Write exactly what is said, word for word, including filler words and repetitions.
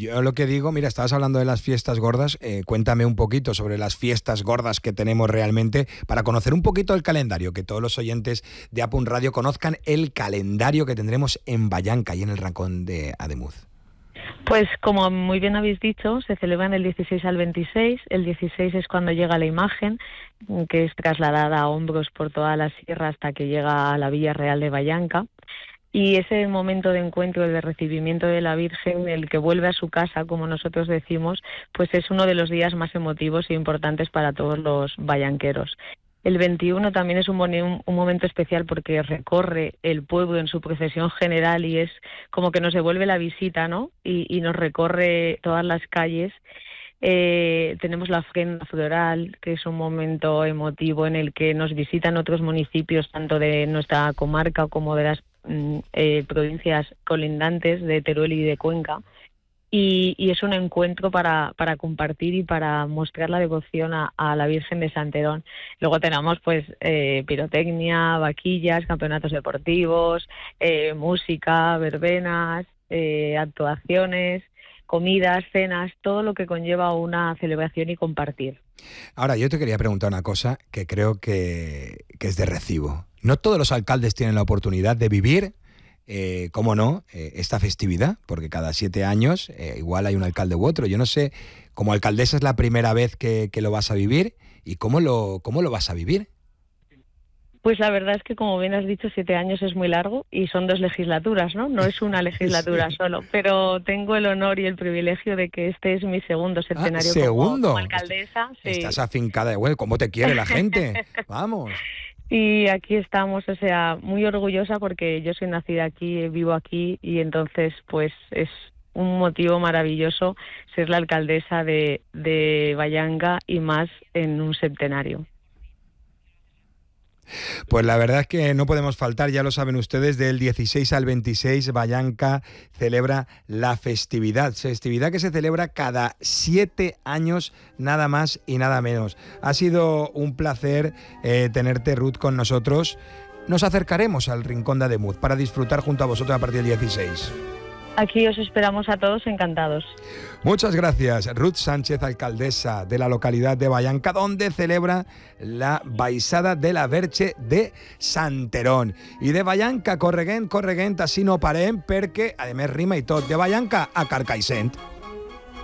Yo lo que digo, mira, estabas hablando de las fiestas gordas, eh, cuéntame un poquito sobre las fiestas gordas que tenemos realmente para conocer un poquito el calendario, que todos los oyentes de Apun Radio conozcan el calendario que tendremos en Vallanca y en el Rincón de Ademuz. Pues como muy bien habéis dicho, se celebran del dieciséis al veintiséis. El dieciséis es cuando llega la imagen, que es trasladada a hombros por toda la sierra hasta que llega a la Villa Real de Vallanca. Y ese momento de encuentro, de recibimiento de la Virgen, el que vuelve a su casa, como nosotros decimos, pues es uno de los días más emotivos e importantes para todos los vallanqueros. El veintiuno también es un, un, un momento especial porque recorre el pueblo en su procesión general y es como que nos devuelve la visita, ¿no? Y, y nos recorre todas las calles. Eh, tenemos la ofrenda floral, que es un momento emotivo en el que nos visitan otros municipios, tanto de nuestra comarca como de las mm, eh, provincias colindantes de Teruel y de Cuenca. Y, y es un encuentro para, para compartir y para mostrar la devoción a, a la Virgen de Santerón. Luego tenemos pues eh, pirotecnia, vaquillas, campeonatos deportivos, eh, música, verbenas, eh, actuaciones, comidas, cenas, todo lo que conlleva una celebración y compartir. Ahora, yo te quería preguntar una cosa que creo que, que es de recibo. No todos los alcaldes tienen la oportunidad de vivir Eh, cómo no, eh, esta festividad, porque cada siete años eh, igual hay un alcalde u otro. Yo no sé, como alcaldesa es la primera vez que, que lo vas a vivir, y cómo lo, cómo lo vas a vivir. Pues la verdad es que, como bien has dicho, siete años es muy largo y son dos legislaturas, ¿no? No es una legislatura sí. solo, pero tengo el honor y el privilegio de que este es mi segundo centenario ah, ¿segundo? Como, como alcaldesa. Estás sí. afincada, bueno, ¿cómo te quiere la gente? Vamos. Y aquí estamos, o sea, muy orgullosa porque yo soy nacida aquí, vivo aquí y entonces pues es un motivo maravilloso ser la alcaldesa de, de Vallanca y más en un centenario. Pues la verdad es que no podemos faltar, ya lo saben ustedes, del dieciséis al veintiséis Vallanca celebra la festividad, festividad que se celebra cada siete años, nada más y nada menos. Ha sido un placer eh, tenerte, Ruth, con nosotros. Nos acercaremos al Rincón de Ademuz para disfrutar junto a vosotros a partir del dieciséis. Aquí os esperamos a todos encantados. Muchas gracias, Ruth Sánchez, alcaldesa de la localidad de Vallanca, donde celebra la Baixada de la Verge de Santerón. I de Vallanca, correguent, correguent, així no parem, perquè, a més, rima i tot, de Vallanca a Carcaixent.